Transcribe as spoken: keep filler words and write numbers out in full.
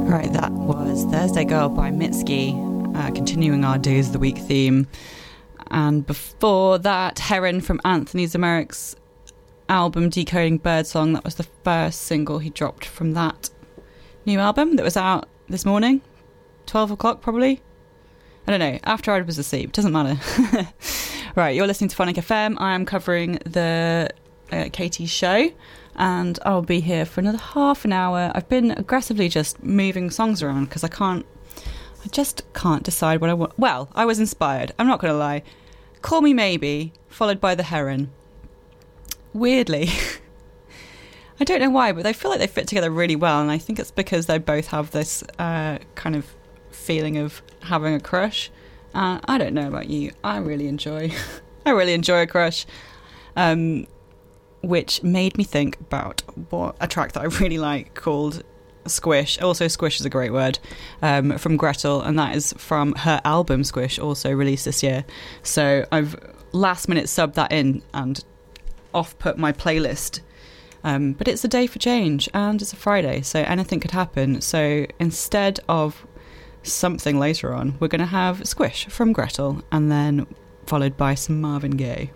Right, that was Thursday Girl by Mitski, uh, continuing our Days of the Week theme. And before that, Heron from Anthony Zemurik's album Decoding Birdsong. That was the first single he dropped from that new album that was out this morning, twelve o'clock probably. I don't know, after I was asleep, doesn't matter. Right, you're listening to Phonic F M. I am covering the uh, Katie show, and I'll be here for another half an hour. I've been aggressively just moving songs around because I can't, I just can't decide what I want. Well, I was inspired, I'm not going to lie. Call Me Maybe, followed by The Heron. Weirdly, I don't know why, but they feel like they fit together really well, and I think it's because they both have this uh, kind of feeling of having a crush. Uh, I don't know about you, I really enjoy, I really enjoy a crush. Um, which made me think about what a track that I really like called Squish. Also, Squish is a great word, um, from Gretel, and that is from her album Squish, also released this year. So I've last minute subbed that in and off put my playlist. Um, but it's a day for change, and it's a Friday, so anything could happen. So instead of something later on, we're going to have Squish from Gretel, and then followed by some Marvin Gaye.